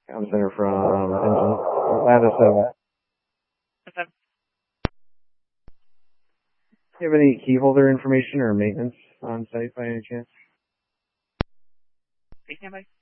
Comm center from Atlanta 7. Okay. Do you have any key holder information or maintenance on site by any chance? Please stand by.